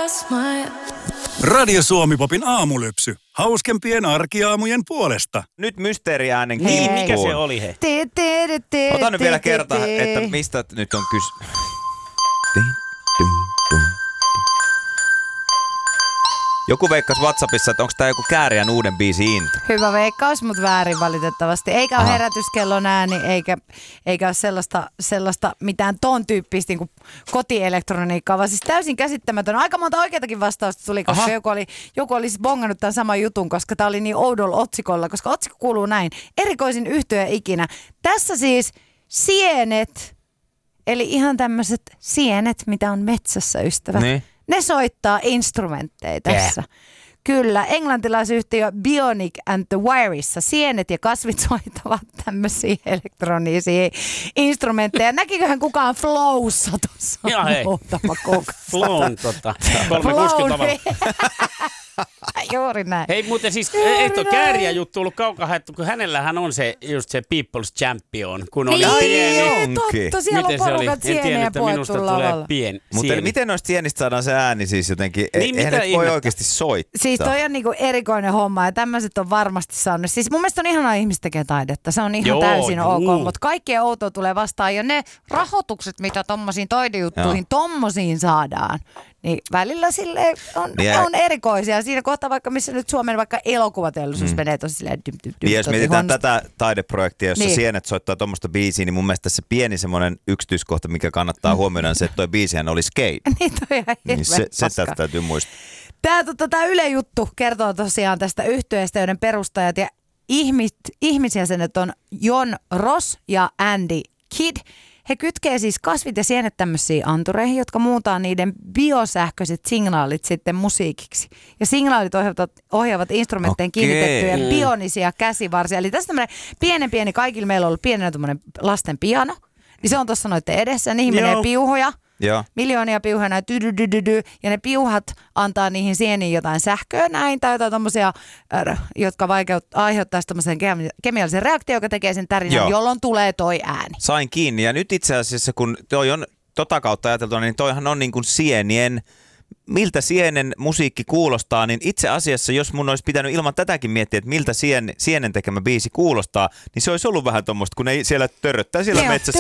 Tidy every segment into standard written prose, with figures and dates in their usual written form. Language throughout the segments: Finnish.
Radio Suomi-popin aamulypsy. Hauskempien arkiaamujen puolesta. Nyt mysteeriäänen Niin, kimppuun. mikä se oli he? Ota nyt vielä kerta, että mistä nyt on kyse. Joku veikkasi WhatsAppissa, että onko tää joku Kääriän uuden biisin intro. Hyvä veikkaus, mutta väärin valitettavasti. Eikä ole herätyskellon ääni, eikä ole sellaista mitään ton tyyppistä niin kuin kotielektroniikkaa, vaan siis täysin käsittämätön. Aika monta oikeatakin vastausta tuli, koska joku oli siis bongannut tämän saman jutun, koska tämä oli niin oudolla otsikolla, koska otsikko kuuluu näin. Erikoisin yhtye ikinä. Tässä siis sienet, eli ihan tämmöiset sienet, mitä on metsässä, ystävät. Niin. Ne soittaa instrumentteja tässä. Kyllä, englantilaisyhtiö Bionic and the Wireissa sienet ja kasvit soittavat tämmöisiä elektronisia instrumentteja. Näkiköhän kukaan Flowssa tuossa muutama kuukausi? Flown 360 Juuri näin. Hei, muuten siis, ei tuo Kääriän juttu ollut kaukaa haettu, kun hänellähän on se just se People's Champion, kun oli pieni. Totta, siellä Miten on se oli? porukat En tiennyt, sieniä että minusta puettu tulee lavalla. pieni Mutta sieni. miten noista sienistä saadaan se ääni siis jotenkin? Niin, Eihän mitä nyt voi ihmettä? oikeasti soittaa. Siis toi on niinku erikoinen homma ja tämmöiset on varmasti saanut. Siis mun mielestä on ihanaa ihmiset tekee taidetta. Se on ihan täysin ok, mutta kaikkea outoa tulee vastaan. Ja ne rahoitukset, mitä tommosiin taidejuttuihin, tommosiin saadaan, niin välillä silleen on erikoisia. Siinä kohtaa vaikka missä nyt Suomen vaikka elokuvateollisuus menee tosi silleen Niin jos mietitään tätä taideprojektia, jossa Niin. sienet soittaa tuommoista biisiä, niin mun mielestä se pieni semmoinen yksityiskohta, mikä kannattaa huomioida, on se, että toi biisihän oli Skate. Niin toi ihan Niin se paskaa. tästä täytyy muistaa. Tämä Yle Juttu kertoo tosiaan tästä yhtyeestä, joiden perustajat ja ihmisjäsenet on Jon Ross ja Andy Kidd. He kytkee siis kasvit ja sienet tämmöisiin antureihin, jotka muuntaa niiden biosähköiset signaalit sitten musiikiksi. Ja signaalit ohjaavat instrumentteihin kiinnitettyjä bionisia käsivarsia. Eli tässä tämmöinen pieni, kaikilla meillä on ollut pienenä tämmöinen lasten piano. Niin se on tuossa noiden edessä, niihin menee piuhoja. Joo. Miljoonia piuhoja, näin ja ne piuhat antaa niihin sieniin jotain sähköä näin, tai jotain tommosia, jotka aiheuttaa tämmöisen kemiallisen reaktion, joka tekee sen tärinän, jolloin tulee toi ääni. Sain kiinni, ja nyt itse asiassa, kun toi on tota kautta ajateltu, niin toihan on niin kuin sienien, miltä sienen musiikki kuulostaa, niin itse asiassa, jos mun olisi pitänyt ilman tätäkin miettiä, että miltä sienen tekemä biisi kuulostaa, niin se olisi ollut vähän tommoista, kun ne siellä törröttää siellä metsässä.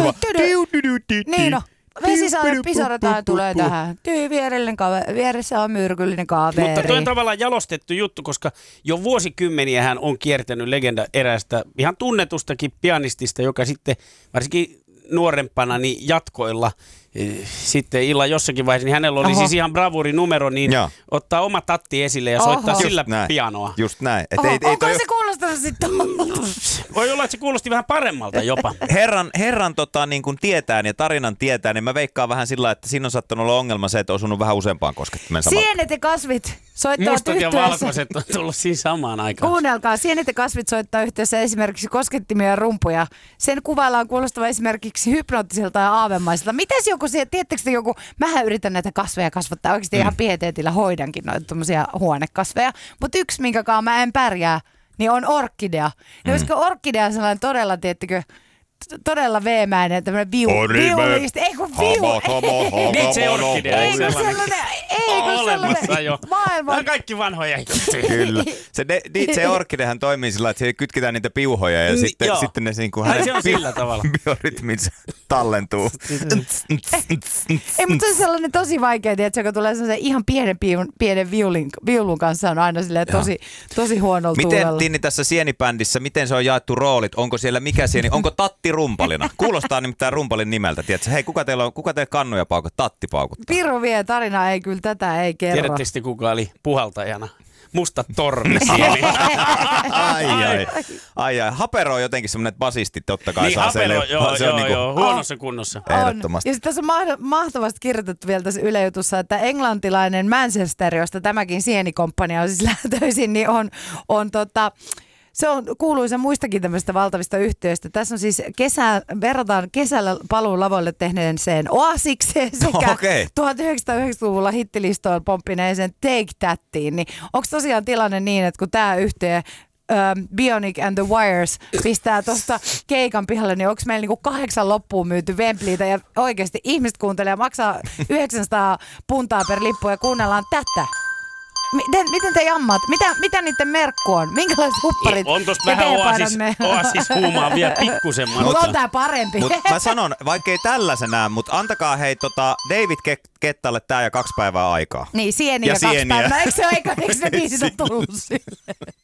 Niin no. Vesisaari pisarataan tulee tähän. Vieressä on myrkyllinen kaveri. Mutta toi on tavallaan jalostettu juttu, koska jo vuosikymmeniä hän on kiertänyt legenda eräästä ihan tunnetustakin pianistista, joka sitten varsinkin nuorempana niin jatkoilla sitten illan jossakin vaiheessa, niin hänellä oli siis ihan bravurinumero, niin ottaa oma tatti esille ja soittaa sillä pianoa. Just näin. Onko se kuulostanut sitten? Voi olla, että se kuulosti vähän paremmalta jopa. Herran niin kun tietää ja tarinan tietää, niin mä veikkaan vähän sillä, että siinä on saattanut olla ongelma se, että on osunut vähän useampaan koskettimeen samalla. Sienet ja kasvit soittaa mustat ja yhtyeessä. valkoiset on tullut siinä samaan aikaan. Kuunnelkaa, sienet ja kasvit soittaa yhteydessä esimerkiksi koskettimia ja rumpuja. Sen kuvaillaan kuulostava esimerkiksi hypnoottiselta ja aavemaiselta. Mites joku, tiedättekö joku, mähän yritän näitä kasveja kasvattaa, oikeasti ihan pieteetillä hoidankin noita tommosia huonekasveja, mutta yksi minkäkaan mä en pärjää, niin on orkidea. Ja olisiko orkidea sellainen todella, tiedättekö, todella veemäinen, tämmöinen viulisti, ei kun DJ Orkidea, ei kun sellainen jo. maailman. Nämä kaikki vanhoja. Kyllä. Se DJ Orkidehän toimii sillä, että siellä kytketään niitä piuhoja ja sitten ne niin kuin se on sillä tavalla. biorytminsa tallentuu. Ei, mutta se on sellainen tosi vaikea, että joka tulee sellaisen ihan pienen viulun kanssa on aina silleen tosi huonolla tuulella. Miten Tinni tässä sienibändissä, miten se on jaettu roolit? Onko siellä mikä sieni? Onko Tatti rumpalina? Kuulostaa nimittäin rumpalin nimeltä. Tiedätkö? Hei, kuka teillä kannuja paukut? Tatti paukuttaa. Piru vie tarina, ei kyllä tätä ei kerro. Tiedättekö te, kuka oli puhaltajana? Musta torni sieni. Ai. Hapero on jotenkin semmoinen, että basisti totta kai niin, saa sen. Joo, huonossa kunnossa. Ehdottomasti. Ja sitten tässä on mahtavasti kirjoitettu vielä tässä Yle Jutussa, että englantilainen Manchester, josta tämäkin sienikomppania on siis lähtöisin, niin se on kuuluisa muistakin tämmöistä valtavista yhtiöistä. Tässä on siis verrataan kesällä paluun lavoille tehneeseen Oasikseen sekä 1990-luvulla hittilistoilla pomppineeseen Take Thattiin. Niin onko tosiaan tilanne niin, että kun tämä yhtiö Bionic and the Wires pistää tuosta keikan pihalle, niin onko meillä niinku 8 loppuun myyty Wembleytä ja oikeasti ihmiset kuuntelee ja maksaa 900 puntaa per lippu ja kuunnellaan tätä. Miten te jammaat? Mitä niiden merkku on? Minkälaiset hupparit? On tosta vähän oasis huumaa vielä pikkusen. Mutta on tää parempi. Mut mä sanon, vaikkei tällaisena, mutta antakaa hei David Kettalle tää ja 2 päivää aikaa. Niin, sieniä ja 2 sieniä. päivää. Eikö ne biisit ole tullut sille?